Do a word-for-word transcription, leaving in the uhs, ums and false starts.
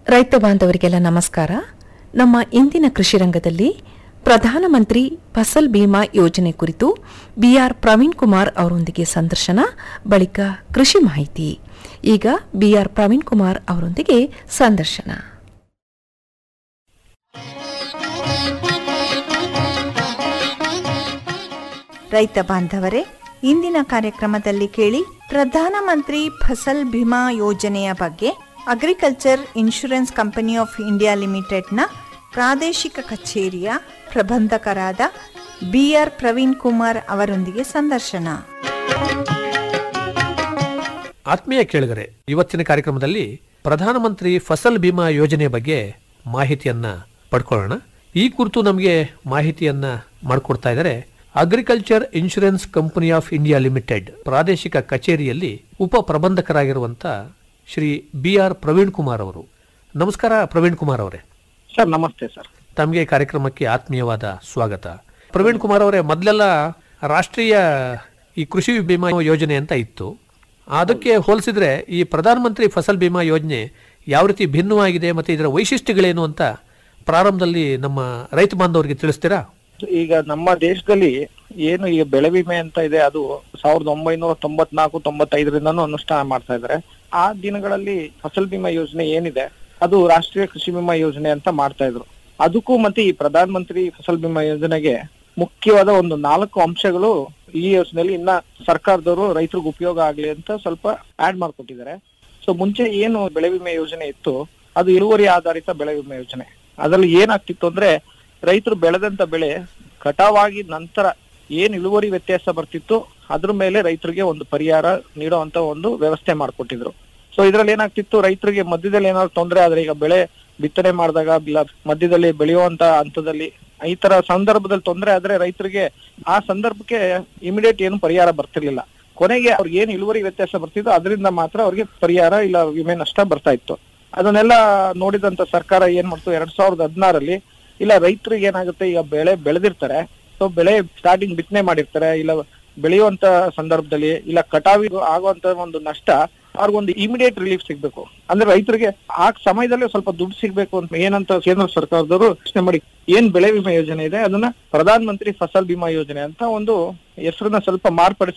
ರೈತ ಬಾಂಧವರಿಗೆಲ್ಲ ನಮಸ್ಕಾರ. ನಮ್ಮ ಇಂದಿನ ಕೃಷಿ ರಂಗದಲ್ಲಿ ಪ್ರಧಾನಮಂತ್ರಿ ಫಸಲ್ ಬಿಮಾ ಯೋಜನೆ ಕುರಿತು ಬಿಆರ್ ಪ್ರವೀಣ್ ಕುಮಾರ್ ಅವರೊಂದಿಗೆ ಸಂದರ್ಶನ, ಬಳಿಕ ಕೃಷಿ ಮಾಹಿತಿ. ಈಗ ಬಿಆರ್ ಪ್ರವೀಣ್ ಕುಮಾರ್ ಅವರೊಂದಿಗೆ ಸಂದರ್ಶನ. ರೈತ ಬಾಂಧವರೇ, ಇಂದಿನ ಕಾರ್ಯಕ್ರಮದಲ್ಲಿ ಕೇಳಿ ಪ್ರಧಾನಮಂತ್ರಿ ಫಸಲ್ ಬಿಮಾ ಯೋಜನೆಯ ಬಗ್ಗೆ agriculture insurance company of India ಲಿಮಿಟೆಡ್ನ ಪ್ರಾದೇಶಿಕ ಕಚೇರಿಯ ಪ್ರಬಂಧಕರಾದ ಬಿಆರ್ ಪ್ರವೀಣ್ ಕುಮಾರ್ ಅವರೊಂದಿಗೆ ಸಂದರ್ಶನ. ಆತ್ಮೀಯ ಕೇಳುಗರೆ, ಇವತ್ತಿನ ಕಾರ್ಯಕ್ರಮದಲ್ಲಿ ಪ್ರಧಾನಮಂತ್ರಿ ಫಸಲ್ ಬಿಮಾ ಯೋಜನೆ ಬಗ್ಗೆ ಮಾಹಿತಿಯನ್ನ ಪಡ್ಕೊಳ್ಳೋಣ. ಈ ಕುರಿತು ನಮಗೆ ಮಾಹಿತಿಯನ್ನ ಮಾಡಿಕೊಡ್ತಾ ಇದ್ದಾರೆ agriculture insurance company of India limited ಪ್ರಾದೇಶಿಕ ಕಚೇರಿಯಲ್ಲಿ ಉಪ ಪ್ರಬಂಧಕರಾಗಿರುವಂತ ಶ್ರೀ ಬಿ ಆರ್ ಪ್ರವೀಣ್ ಕುಮಾರ್ ಅವರು. ನಮಸ್ಕಾರ ಪ್ರವೀಣ್ ಕುಮಾರ್ ಅವರೇ. ಸರ್ ನಮಸ್ತೆ ಸರ್. ತಮಗೆ ಕಾರ್ಯಕ್ರಮಕ್ಕೆ ಆತ್ಮೀಯವಾದ ಸ್ವಾಗತ. ಪ್ರವೀಣ್ ಕುಮಾರ್ ಅವರೇ, ಮೊದಲೆಲ್ಲ ರಾಷ್ಟ್ರೀಯ ಈ ಕೃಷಿ ಬಿಮಾ ಯೋಜನೆ ಅಂತ ಇತ್ತು. ಅದಕ್ಕೆ ಹೋಲಿಸಿದ್ರೆ ಈ ಪ್ರಧಾನಮಂತ್ರಿ ಫಸಲ್ ಬಿಮಾ ಯೋಜನೆ ಯಾವ ರೀತಿ ಭಿನ್ನವಾಗಿದೆ ಮತ್ತೆ ಇದರ ವೈಶಿಷ್ಟ್ಯಗಳೇನು ಅಂತ ಪ್ರಾರಂಭದಲ್ಲಿ ನಮ್ಮ ರೈತ ಬಾಂಧವರಿಗೆ ತಿಳಿಸ್ತೀರಾ? ಈಗ ನಮ್ಮ ದೇಶದಲ್ಲಿ ಏನು ಈಗ ಬೆಳೆ ವಿಮೆ ಅಂತ ಇದೆ, ಅದು ಸಾವಿರದ ಒಂಬೈನೂರ ತೊಂಬತ್ನಾಲ್ಕು ತೊಂಬತ್ತೈದರಿಂದನೂ ಅನುಷ್ಠಾನ ಮಾಡ್ತಾ ಇದ್ದಾರೆ. ಆ ದಿನಗಳಲ್ಲಿ ಫಸಲ್ ಬಿಮಾ ಯೋಜನೆ ಏನಿದೆ ಅದು ರಾಷ್ಟ್ರೀಯ ಕೃಷಿ ವಿಮಾ ಯೋಜನೆ ಅಂತ ಮಾಡ್ತಾ ಇದ್ರು. ಅದಕ್ಕೂ ಮತ್ತೆ ಈ ಪ್ರಧಾನ ಮಂತ್ರಿ ಫಸಲ್ ಬಿಮಾ ಯೋಜನೆಗೆ ಮುಖ್ಯವಾದ ಒಂದು ನಾಲ್ಕು ಅಂಶಗಳು ಈ ಯೋಜನೆಯಲ್ಲಿ ಇನ್ನ ಸರ್ಕಾರದವರು ರೈತರಿಗೆ ಉಪಯೋಗ ಆಗ್ಲಿ ಅಂತ ಸ್ವಲ್ಪ ಆಡ್ ಮಾಡ್ಕೊಟ್ಟಿದ್ದಾರೆ. ಸೊ ಮುಂಚೆ ಏನು ಬೆಳೆ ವಿಮೆ ಯೋಜನೆ ಇತ್ತು ಅದು ಇಳುವರಿ ಆಧಾರಿತ ಬೆಳೆ ವಿಮೆ ಯೋಜನೆ. ಅದ್ರಲ್ಲಿ ಏನಾಗ್ತಿತ್ತು ಅಂದ್ರೆ ರೈತರು ಬೆಳೆದಂತ ಬೆಳೆ ಕಟಾವಾಗಿ ನಂತರ ಏನ್ ಇಳುವರಿ ವ್ಯತ್ಯಾಸ ಬರ್ತಿತ್ತು ಅದ್ರ ಮೇಲೆ ರೈತರಿಗೆ ಒಂದು ಪರಿಹಾರ ನೀಡುವಂತ ಒಂದು ವ್ಯವಸ್ಥೆ ಮಾಡ್ಕೊಟ್ಟಿದ್ರು. ಸೊ ಇದ್ರಲ್ಲಿ ಏನಾಗ್ತಿತ್ತು, ರೈತರಿಗೆ ಮಧ್ಯದಲ್ಲಿ ಏನಾದ್ರು ತೊಂದರೆ ಆದ್ರೆ, ಈಗ ಬೆಳೆ ಬಿತ್ತನೆ ಮಾಡಿದಾಗ ಇಲ್ಲ ಮಧ್ಯದಲ್ಲಿ ಬೆಳೆಯುವಂತ ಹಂತದಲ್ಲಿ ಈ ತರ ಸಂದರ್ಭದಲ್ಲಿ ತೊಂದರೆ ಆದ್ರೆ ರೈತರಿಗೆ ಆ ಸಂದರ್ಭಕ್ಕೆ ಇಮಿಡಿಯೇಟ್ ಏನು ಪರಿಹಾರ ಬರ್ತಿರ್ಲಿಲ್ಲ. ಕೊನೆಗೆ ಅವ್ರಿಗೆ ಏನ್ ಇಳುವರಿ ವ್ಯತ್ಯಾಸ ಬರ್ತಿತ್ತು ಅದರಿಂದ ಮಾತ್ರ ಅವ್ರಿಗೆ ಪರಿಹಾರ ಇಲ್ಲ ವಿಮೆ ನಷ್ಟ ಬರ್ತಾ ಇತ್ತು. ಅದನ್ನೆಲ್ಲ ನೋಡಿದಂತ ಸರ್ಕಾರ ಏನ್ ಮಾಡ್ತು, ಎರಡ್ ಸಾವಿರದ ಹದಿನಾರಲ್ಲಿ ಇಲ್ಲ ರೈತರಿಗೆ ಏನಾಗುತ್ತೆ, ಈಗ ಬೆಳೆ ಬೆಳೆದಿರ್ತಾರೆ, ಸೊ ಬೆಳೆ ಸ್ಟಾರ್ಟಿಂಗ್ ಬಿತ್ತನೆ ಮಾಡಿರ್ತಾರೆ, ಇಲ್ಲ ಬೆಳೆಯುವಂತ ಸಂದರ್ಭದಲ್ಲಿ ಇಲ್ಲ ಕಟಾವಿ ಆಗುವಂತ ಒಂದು ನಷ್ಟ ಅವ್ರಿಗೊಂದು ಇಮಿಡಿಯೇಟ್ ರಿಲೀಫ್ ಸಿಗ್ಬೇಕು. ಅಂದ್ರೆ ರೈತರಿಗೆ ಆ ಸಮಯದಲ್ಲಿ ಸ್ವಲ್ಪ ದುಡ್ಡು ಸಿಗ್ಬೇಕು ಅಂತ ಏನಂತ ಕೇಂದ್ರ ಸರ್ಕಾರದವರು ಯೋಚನೆ ಮಾಡಿ ಏನ್ ಬೆಳೆ ವಿಮೆ ಯೋಜನೆ ಇದೆ ಅದನ್ನ ಪ್ರಧಾನ ಮಂತ್ರಿ ಫಸಲ್ ಬಿಮಾ ಯೋಜನೆ ಅಂತ ಒಂದು ಹೆಸರನ್ನ ಸ್ವಲ್ಪ ಮಾರ್ಪಡಿಸಿ